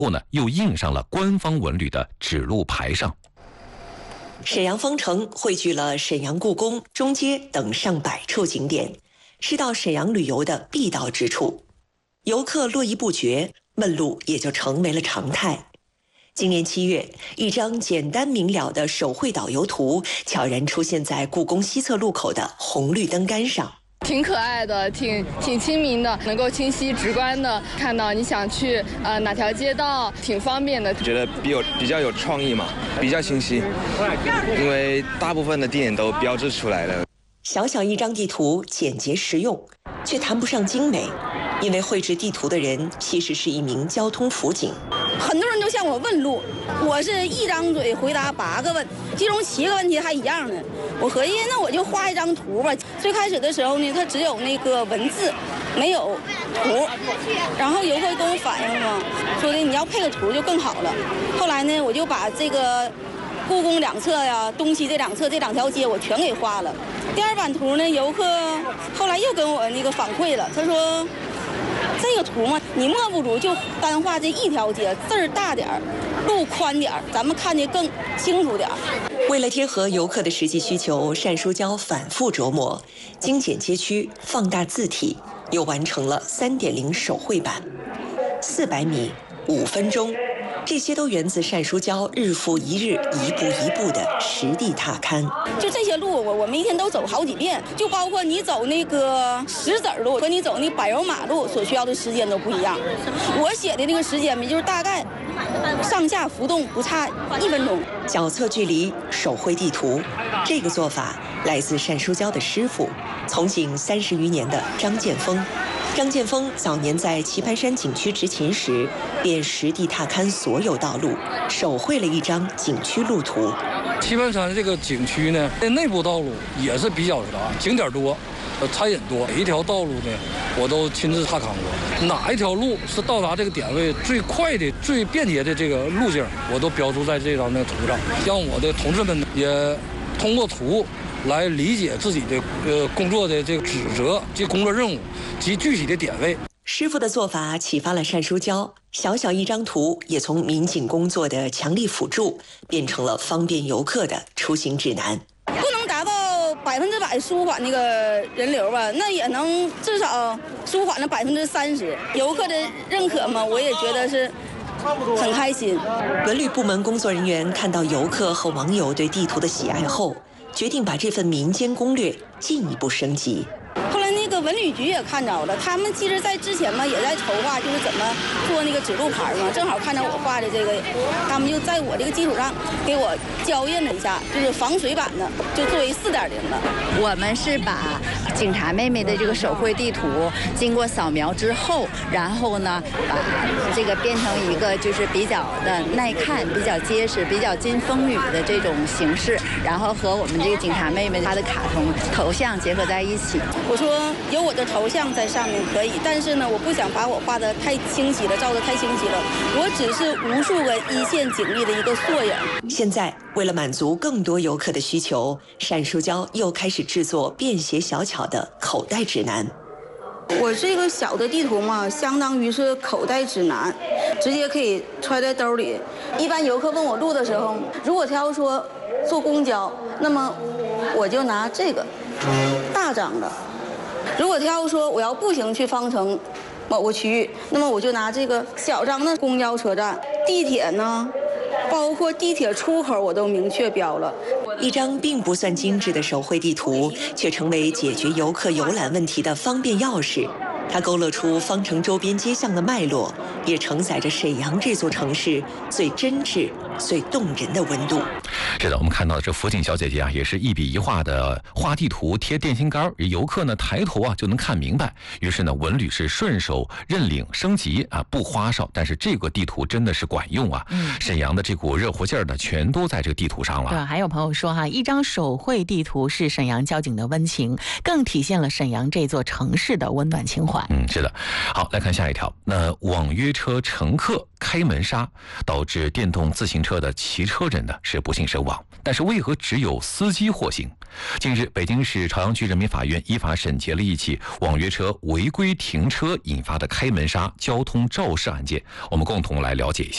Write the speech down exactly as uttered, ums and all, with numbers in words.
后呢又印上了官方文旅的指路牌上。 沈阳方城汇聚了沈阳故宫、中街等上百处景点，是到沈阳旅游的必到之处。游客络绎不绝，问路也就成为了常态。今年七月，一张简单明了的手绘导游图悄然出现在故宫西侧路口的红绿灯杆上。 挺可爱的，挺挺亲民的，能够清晰直观的看到你想去呃哪条街道，挺方便的。 觉得比有比较有创意嘛，比较清晰，因为大部分的地点都标志出来了。 小小一张地图，简洁实用，却谈不上精美，因为绘制地图的人其实是一名交通辅警。 很多人都向我问路，我是一张嘴回答八个问，其中七个问题还一样呢。我合计那我就画一张图吧。最开始的时候呢，它只有那个文字，没有图。然后游客跟我反映嘛，说的你要配个图就更好了。后来呢，我就把这个故宫两侧呀、东西这两侧这两条街我全给画了。第二版图呢，游客后来又跟我那个反馈了，他说这个图嘛，你莫不如就单画这一条街，字儿大点儿，路宽点儿，咱们看得更清楚点儿。 为了贴合游客的实际需求，单书娇反复琢磨，精简街区，放大字体，又完成了 三点零 手绘版。四百米，五分钟，这些都源自单书娇日复一日、一步一步的实地踏勘。 就这些路，我我们一天都走好几遍，就包括你走那个石子路和你走那柏油马路所需要的时间都不一样。我写的那个时间呢，就是大概上下浮动不差一分钟。 脚测距离，手绘地图，这个做法来自单书娇的师傅，从警三十余年的张建峰。张建峰早年在棋盘山景区执勤时，便实地踏勘所有道路，手绘了一张景区路图。 棋盘山这个景区呢，内部道路也是比较杂，景点多，呃，餐饮多。每一条道路呢，我都亲自踏勘过。哪一条路是到达这个点位最快的、最便捷的这个路径，我都标注在这张的图上，让我的同志们也通过图来理解自己的呃工作的这个职责及工作任务及具体的点位。 师傅的做法启发了单书娇，小小一张图也从民警工作的强力辅助，变成了方便游客的出行指南。 不能达到百分之百舒缓那个人流吧，那也能至少舒缓了百分之三十。游客的认可嘛，我也觉得是很开心。 文旅部门工作人员看到游客和网友对地图的喜爱后，决定把这份民间攻略进一步升级。 后来那个文旅局也看着了，他们其实在之前嘛也在筹划，就是怎么做那个指路牌嘛，正好看着我画的这个，他们就在我这个基础上给我校印了一下，就是防水版的，就作为四点零的。 我们是把警察妹妹的这个手绘地图经过扫描之后，然后呢把这个变成一个就是比较的耐看、比较结实、比较经风雨的这种形式，然后和我们这个警察妹妹她的卡通头像结合在一起。 我说有我的头像在上面可以，但是呢，我不想把我画得太清晰了，照得太清晰了。我只是无数个一线警力的一个缩影。 现在，为了满足更多游客的需求，单书娇又开始制作便携小巧的口袋指南。 我这个小的地图嘛，相当于是口袋指南，直接可以揣在兜里。一般游客问我路的时候，如果他要说坐公交，那么我就拿这个大张的。如果他要说我要步行去方城某个区域，那么我就拿这个小张的公交车站、地铁呢，包括地铁出口我都明确标了。 一张并不算精致的手绘地图，却成为解决游客游览问题的方便钥匙。它勾勒出方城周边街巷的脉络，也承载着沈阳这座城市最真挚、最动人的温度。 是的，我们看到这辅警小姐姐啊，也是一笔一画的画地图、贴电线杆，游客呢抬头啊就能看明白。于是呢，文旅是顺手认领升级啊，不花哨，但是这个地图真的是管用啊！嗯、沈阳的这股热乎劲儿呢，全都在这个地图上了。 对，还有朋友说哈，一张手绘地图是沈阳交警的温情，更体现了沈阳这座城市的温暖情怀。 嗯，是的。好，来看下一条。那网约车乘客开门杀，导致电动自行车的骑车人呢是不幸身亡，但是为何只有司机获刑？近日，北京市朝阳区人民法院依法审结了一起网约车违规停车引发的开门杀交通肇事案件，我们共同来了解一下。